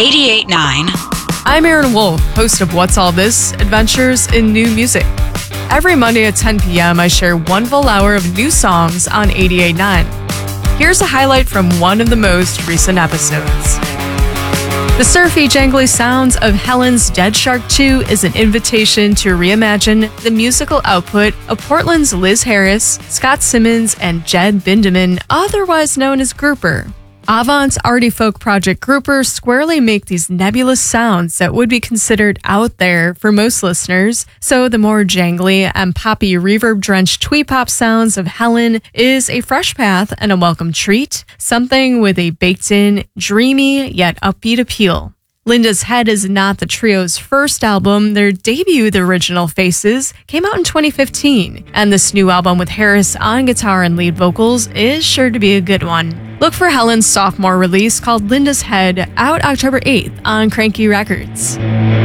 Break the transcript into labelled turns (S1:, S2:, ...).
S1: 88.9.
S2: I'm Aaron Wolf, host of What's All This? Adventures in New Music. Every Monday at 10 p.m., I share one full hour of new songs on 88.9. Here's a highlight from one of the most recent episodes. The surfy, jangly sounds of Helen's Dead Shark 2 is an invitation to reimagine the musical output of Portland's Liz Harris, Scott Simmons, and Jed Bindeman, otherwise known as Grouper. Avant's arty folk project Grouper squarely make these nebulous sounds that would be considered out there for most listeners, so the more jangly and poppy reverb-drenched twee-pop sounds of Helen is a fresh path and a welcome treat, something with a baked-in, dreamy, yet upbeat appeal. Linda's Head is not the trio's first album. Their debut, The Original Faces, came out in 2015, and this new album with Harris on guitar and lead vocals is sure to be a good one. Look for Helen's sophomore release called Linda's Head, out October 8th on Cranky Records.